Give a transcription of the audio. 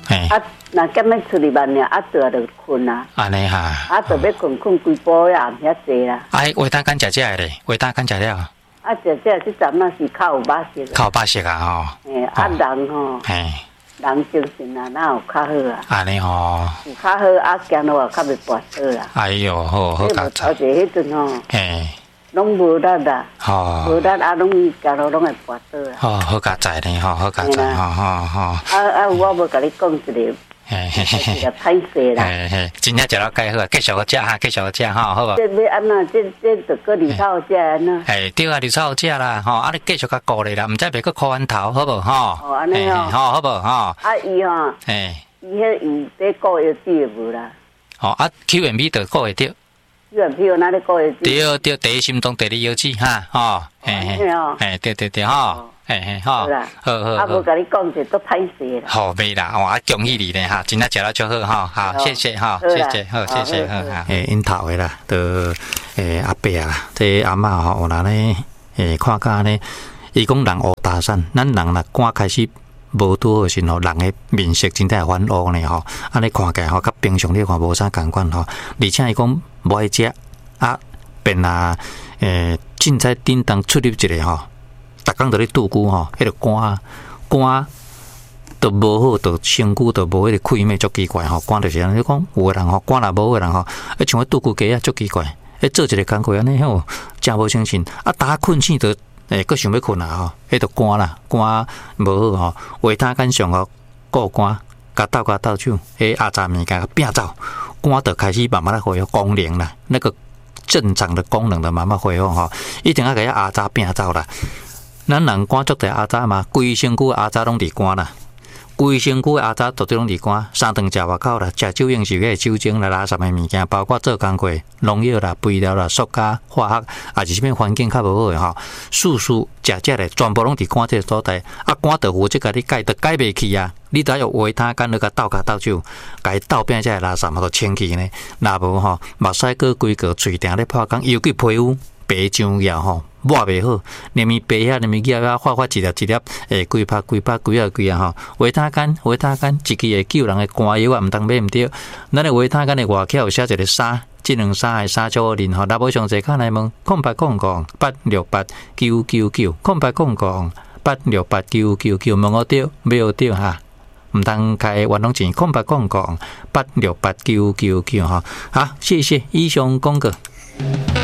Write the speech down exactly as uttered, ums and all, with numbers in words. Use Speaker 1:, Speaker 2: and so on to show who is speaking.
Speaker 1: 啊，那今日出去办呢，啊，倒就困啊。
Speaker 2: 安尼哈。
Speaker 1: 啊，就要困困规晡也唔遐济啦。
Speaker 2: 啊，话单干食食的咧，话单干食了。
Speaker 1: 啊，食食即阵那是靠有把式。
Speaker 2: 靠把式啊吼。
Speaker 1: 诶，啊人吼。嘿。人精神啊，哪有较好啊？
Speaker 2: 安尼吼。
Speaker 1: 有较好啊，行路也较袂跋倒啦。
Speaker 2: 哎哟，好好佳哉。
Speaker 1: 头一迄阵吼。嘿。拢无力啦，吼，无力啊，拢行路拢会跋倒啦。吼，
Speaker 2: 好佳哉呢，吼，好佳哉，吼吼吼。啊
Speaker 1: 啊，我无甲你讲一个，嘿嘿嘿，个歹势啦。嘿嘿，
Speaker 2: 真正食了介好，继续个食哈，继续个食哈，好无？
Speaker 1: 这要安怎？这这着个绿草食安怎？
Speaker 2: 嘿，对啊，绿草食啦，吼，啊，你继续甲顾咧啦，毋知袂个箍冤头，好无？吼。
Speaker 1: 哦，安尼哦。
Speaker 2: 好，好无？吼。
Speaker 1: 啊，伊吼，嘿，伊迄伊在顾药滴无啦。
Speaker 2: 哦，啊 ，Q M B 着顾会着。
Speaker 1: 对
Speaker 2: 对对，第一心动，第二腰子哈，吼，嘿嘿，嘿，对对对，吼，嘿嘿，吼，好好。
Speaker 1: 啊，无甲你讲者都歹势啦。
Speaker 2: 好，袂啦，哇，恭喜你咧哈，真正食了就好哈，好，谢谢哈，谢谢，好，谢谢，好，好。诶，因头诶啦，都诶阿伯啊，这阿嬷吼，有人咧，诶，看甲咧，伊讲人乌搭讪，咱人若肝开始。无拄好时吼，人诶面色真正反乌呢吼，安尼看起来吼，甲平常你看无啥共款吼。而且伊讲无爱食啊，便啊，诶，凊彩叮当出入一个吼，逐工伫咧拄久吼，迄个肝肝都无好，都身躯都无迄个气脉，足奇怪吼。肝就是安尼讲，有诶人吼，肝若无诶人吼，诶像拄久鸡啊，足奇怪，诶做一个工课安尼吼，真无精神，啊，打困醒都。诶，佫想要困啊吼，迄著肝啦，肝无好吼，话他干上吼，顾肝，甲斗甲斗手，迄压榨物件变走，肝著开始慢慢来恢复功能啦，那个正常的功能就慢慢恢复吼，一定要甲伊压榨变走啦。咱人肝足地压榨嘛，规身躯压榨拢伫肝啦。规身躯压榨都对拢伫肝，三顿食外口啦，食酒用是个酒精啦、垃圾的物件，包括做工课、农药啦、肥料啦、塑胶、化学，也是啥物环境较无好的吼，素素食食咧，全部拢伫肝这个所在。啊，肝就负责甲你解，就解袂去啊！你得用维他干，你甲斗甲斗手，甲伊斗变这垃圾嘛，都清气呢。若无吼，目屎过规个，喙定咧破工，尤其皮肤白上了吼。抹袂好，连咪白遐，连咪叶啊，发发一粒一粒，诶，规拍规拍规啊规啊吼，维他干维他干，一支会救人的肝药啊，毋通买毋对。咱的维他干的外口有写一个三，即两三的三九零吼，若无详细看来问，空八空空八六八九九九，空八空空八六八九九九，问我对，没有对哈。毋通开冤枉钱，空八空空八六八九九九哈。好，谢谢以上广告。